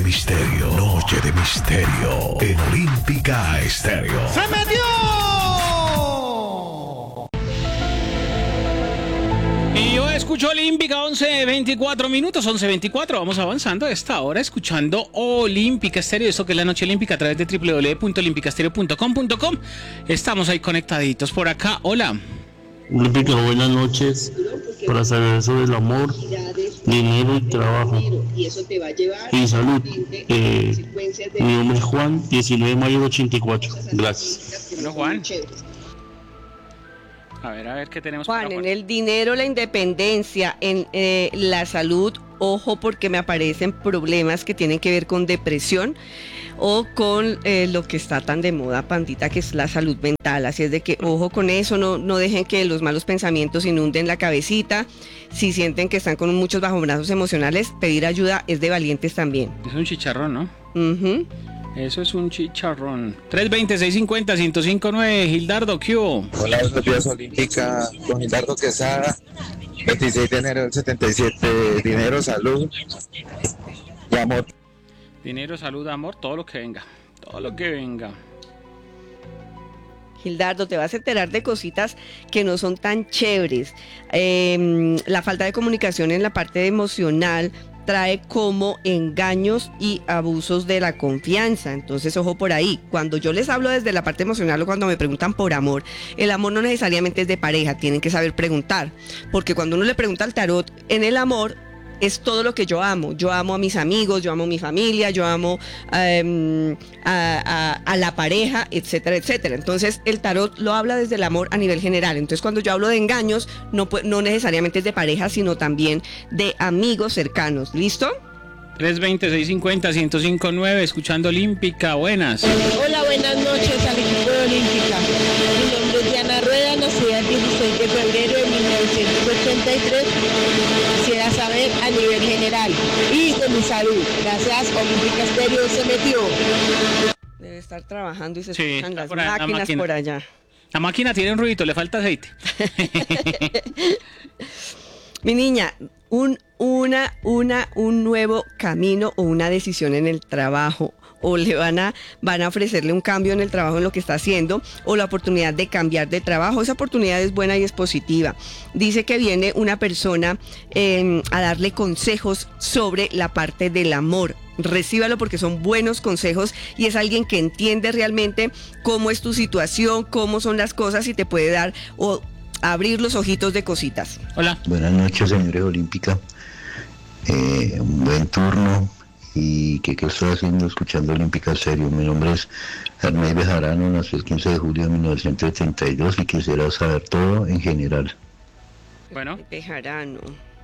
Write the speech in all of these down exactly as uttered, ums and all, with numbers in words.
misterio, noche de misterio en Olímpica Estéreo. ¡Se metió! Y yo escucho Olímpica, once veinticuatro minutos, once veinticuatro. Vamos avanzando a esta hora escuchando Olímpica Estéreo, esto que es la noche olímpica a través de doble u doble u doble u punto olímpica estéreo punto com punto com. Estamos ahí conectaditos por acá. Hola. Olímpica, buenas noches. Para saber sobre el amor, dinero y trabajo y salud. Eh, mi nombre es Juan, diecinueve de mayo del ochenta y cuatro. Gracias. Bueno, Juan. A ver, a ver qué tenemos. Juan, en el dinero, la independencia, en eh, la salud, ojo porque me aparecen problemas que tienen que ver con depresión o con eh, lo que está tan de moda, pandita, que es la salud mental. Así es de que ojo con eso, no, no dejen que los malos pensamientos inunden la cabecita. Si sienten que están con muchos bajonazos emocionales, pedir ayuda es de valientes también. Es un chicharrón, ¿no? Uh-huh. Eso es un chicharrón. tres veinte, seiscientos cincuenta, ciento cinco punto nueve. Gildardo, ¿qué hubo? Hola, buenos días, Olímpica. Don Gildardo Quesada, veintiséis de enero del setenta y siete. Dinero, salud y amor. Dinero, salud, amor, todo lo que venga. Todo lo que venga. Gildardo, te vas a enterar de cositas que no son tan chéveres. Eh, la falta de comunicación en la parte emocional trae como engaños y abusos de la confianza. Entonces, ojo por ahí. Cuando yo les hablo desde la parte emocional o cuando me preguntan por amor, el amor no necesariamente es de pareja, tienen que saber preguntar. Porque cuando uno le pregunta al tarot, en el amor es todo lo que yo amo. Yo amo a mis amigos, yo amo a mi familia, yo amo um, a, a, a la pareja, etcétera, etcétera. Entonces, el tarot lo habla desde el amor a nivel general. Entonces, cuando yo hablo de engaños, no, no necesariamente es de pareja, sino también de amigos cercanos. ¿Listo? tres veinte, seiscientos cincuenta, ciento cinco punto nueve, escuchando Olímpica, buenas. Hola, buenas noches al equipo de Olímpica. Mi nombre es Diana Rueda, nacida el dieciséis de febrero de mil novecientos ochenta y tres. Quisiera saber a nivel general y de mi salud. Gracias, Olímpica Estéreo se metió. Debe estar trabajando y se Sí, escuchan las por ahí, la máquinas máquina. por allá. La máquina tiene un ruidito, le falta aceite. Mi niña, un, una, una, un nuevo camino o una decisión en el trabajo, o le van a, van a ofrecerle un cambio en el trabajo en lo que está haciendo, o la oportunidad de cambiar de trabajo. Esa oportunidad es buena y es positiva. Dice que viene una persona eh, a darle consejos sobre la parte del amor. Recíbalo porque son buenos consejos y es alguien que entiende realmente cómo es tu situación, cómo son las cosas y te puede dar o abrir los ojitos de cositas. Hola. Buenas noches, señores Olímpica. Eh, un buen turno. ¿Y qué, qué estoy haciendo escuchando Olímpica Serio? Mi nombre es Arney Bejarano, nací el quince de julio de mil novecientos setenta y dos y quisiera saber todo en general. Bueno. Bejarano.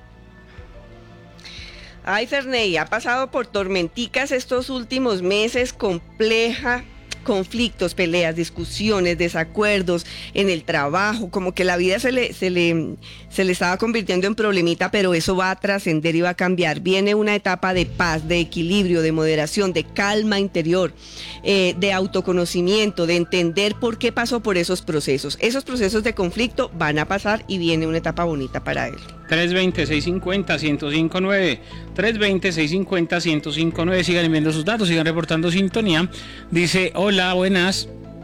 Ay, Ferney, ha pasado por tormenticas estos últimos meses, compleja, conflictos, peleas, discusiones, desacuerdos en el trabajo, como que la vida se le, se le, se le estaba convirtiendo en problemita, pero eso va a trascender y va a cambiar. Viene una etapa de paz, de equilibrio, de moderación, de calma interior, eh, de autoconocimiento, de entender por qué pasó por esos procesos. Esos procesos de conflicto van a pasar y viene una etapa bonita para él. tres veinte, seiscientos cincuenta, ciento cinco punto nueve. tres veinte, seiscientos cincuenta, ciento cinco punto nueve. Sigan enviando sus datos, sigan reportando sintonía. Dice, hola, buenas.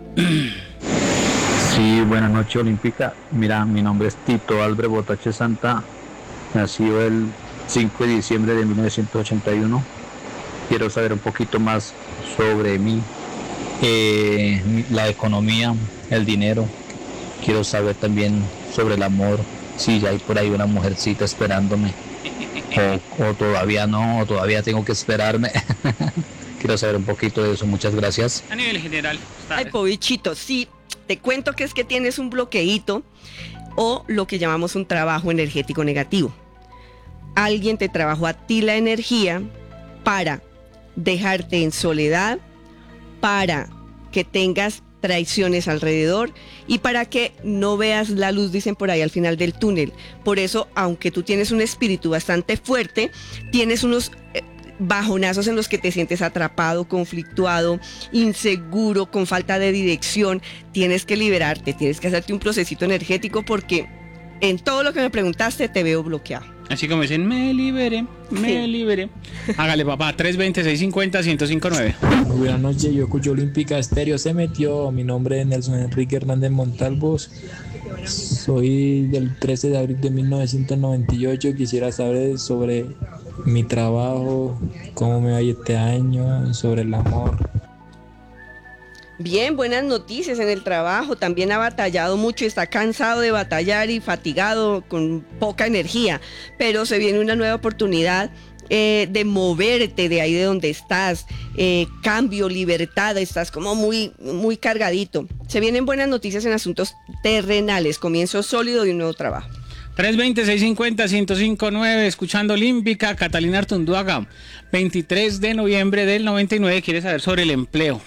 Sí, buenas noches, Olímpica. Mira, mi nombre es Tito Álvarez Botache Santa. Nacido el cinco de diciembre de mil novecientos ochenta y uno. Quiero saber un poquito más sobre mí, eh, la economía, el dinero. Quiero saber también sobre el amor. Si ya hay por ahí una mujercita esperándome, o, o todavía no, o todavía tengo que esperarme. Quiero saber un poquito de eso, muchas gracias. A nivel general. Ay, pobichito, sí, te cuento que es que tienes un bloqueíto o lo que llamamos un trabajo energético negativo. Alguien te trabajó a ti la energía para dejarte en soledad, para que tengas traiciones alrededor y para que no veas la luz, dicen por ahí, al final del túnel. Por eso, aunque tú tienes un espíritu bastante fuerte, tienes unos eh, bajonazos en los que te sientes atrapado, conflictuado, inseguro, con falta de dirección. Tienes que liberarte, tienes que hacerte un procesito energético porque en todo lo que me preguntaste te veo bloqueado. Así como dicen, me liberé, me sí. liberé. Hágale, papá, tres veinte, seiscientos cincuenta, ciento cinco nueve. Muy buenas noches, yo escucho Olímpica Estéreo, se metió. Mi nombre es Nelson Enrique Hernández Montalvos. Soy del trece de abril de mil novecientos noventa y ocho. Quisiera saber sobre mi trabajo, cómo me va este año, sobre el amor. Bien, buenas noticias en el trabajo. También ha batallado mucho, está cansado de batallar y fatigado, con poca energía, pero se viene una nueva oportunidad eh, de moverte de ahí de donde estás, eh, cambio, libertad, estás como muy, muy cargadito. Se vienen buenas noticias en asuntos terrenales, comienzo sólido de un nuevo trabajo. tres veinte, seiscientos cincuenta, ciento cinco nueve, escuchando Olímpica. Catalina Artunduaga, veintitrés de noviembre del noventa y nueve, quiere saber sobre el empleo.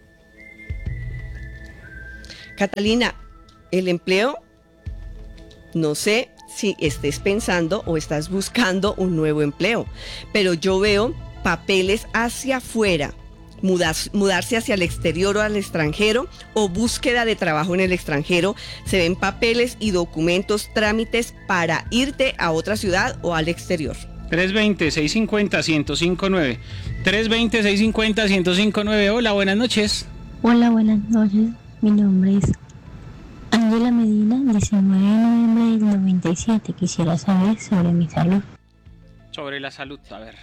Catalina, el empleo, no sé si estés pensando o estás buscando un nuevo empleo, pero yo veo papeles hacia afuera, mudas, mudarse hacia el exterior o al extranjero, o búsqueda de trabajo en el extranjero. Se ven papeles y documentos, trámites para irte a otra ciudad o al exterior. tres veinte, seiscientos cincuenta, ciento cinco nueve. tres veinte, seiscientos cincuenta, ciento cinco nueve. Hola, buenas noches. Hola, buenas noches. Mi nombre es Ángela Medina, diecinueve de noviembre del noventa y siete. Quisiera saber sobre mi salud. Sobre la salud, a ver.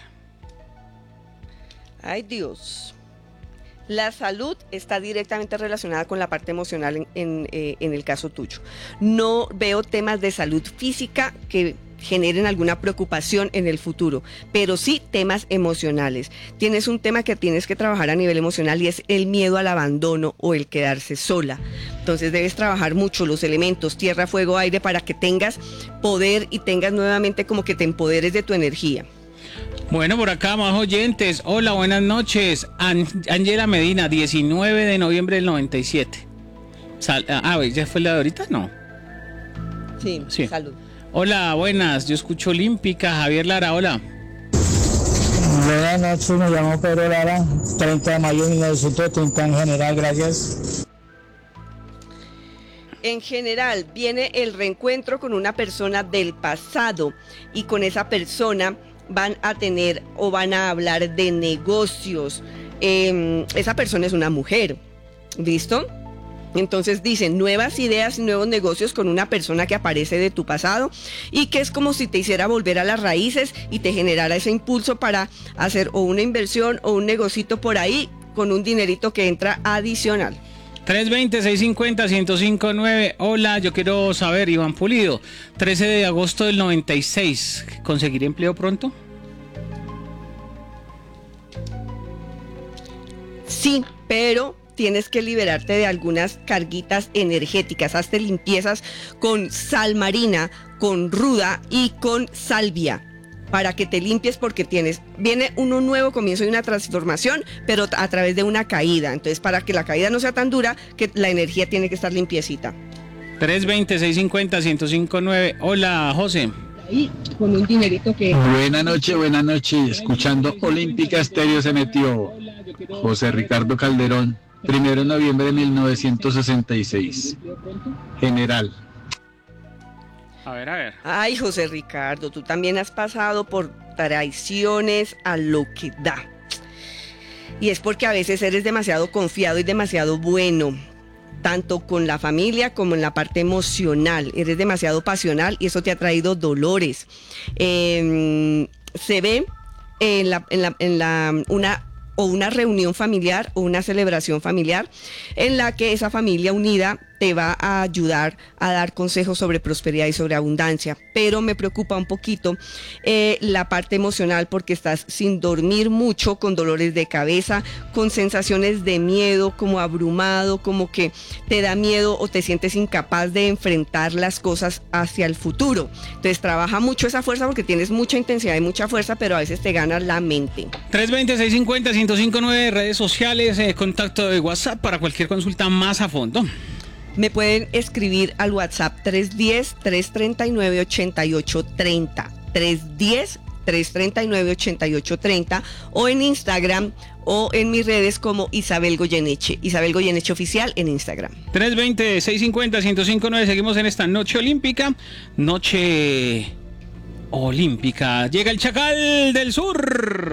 Ay, Dios. La salud está directamente relacionada con la parte emocional en, en, eh, en el caso tuyo. No veo temas de salud física que generen alguna preocupación en el futuro, pero sí temas emocionales. Tienes un tema que tienes que trabajar a nivel emocional y es el miedo al abandono o el quedarse sola. Entonces debes trabajar mucho los elementos tierra, fuego, aire para que tengas poder y tengas nuevamente como que te empoderes de tu energía. Bueno, por acá más oyentes. Hola, buenas noches. Ángela Medina, diecinueve de noviembre del noventa y siete. Sal ah, ¿ya fue la de ahorita? No. Sí, sí. Salud. Hola, buenas, yo escucho Olímpica. Javier Lara, hola. Buenas noches, me llamo Pedro Lara, treinta de mayo de mil novecientos treinta en general, gracias. En general, viene el reencuentro con una persona del pasado y con esa persona van a tener o van a hablar de negocios. Eh, esa persona es una mujer, ¿listo? Entonces dicen nuevas ideas y nuevos negocios con una persona que aparece de tu pasado y que es como si te hiciera volver a las raíces y te generara ese impulso para hacer o una inversión o un negocito por ahí con un dinerito que entra adicional. tres veinte, seiscientos cincuenta, ciento cinco nueve. Hola, yo quiero saber, Iván Pulido, trece de agosto del noventa y seis, ¿conseguiré empleo pronto? Sí, pero tienes que liberarte de algunas carguitas energéticas. Hazte limpiezas con sal marina, con ruda y con salvia para que te limpies, porque tienes, viene uno nuevo comienzo y una transformación, pero a través de una caída. Entonces, para que la caída no sea tan dura, que la energía tiene que estar limpiecita. tres veinte, seiscientos cincuenta, ciento cinco nueve. Hola, José. Ahí, con un dinerito que... Buenas noches, buenas noches. Escuchando Olímpica Estéreo se metió José Ricardo Calderón. Primero de noviembre de mil novecientos sesenta y seis. General. A ver, a ver. Ay, José Ricardo, tú también has pasado por traiciones a lo que da. Y es porque a veces eres demasiado confiado y demasiado bueno, tanto con la familia como en la parte emocional. Eres demasiado pasional y eso te ha traído dolores. Eh, se ve en la, en la, en la, una... o una reunión familiar o una celebración familiar en la que esa familia unida te va a ayudar a dar consejos sobre prosperidad y sobre abundancia, pero me preocupa un poquito eh, la parte emocional porque estás sin dormir mucho, con dolores de cabeza, con sensaciones de miedo, como abrumado, como que te da miedo o te sientes incapaz de enfrentar las cosas hacia el futuro. Entonces trabaja mucho esa fuerza porque tienes mucha intensidad y mucha fuerza, pero a veces te gana la mente. tres veinte, seiscientos cincuenta, ciento cinco nueve, redes sociales, eh, contacto de WhatsApp para cualquier consulta más a fondo. Me pueden escribir al WhatsApp tres uno cero, tres tres nueve, ocho ocho tres cero, tres uno cero, tres tres nueve, ocho ocho tres cero, o en Instagram o en mis redes como Isabel Goyeneche, Isabel Goyeneche Oficial en Instagram. tres veinte, seiscientos cincuenta, ciento cinco nueve, seguimos en esta noche olímpica, noche Olímpica. Llega el Chacal del Sur.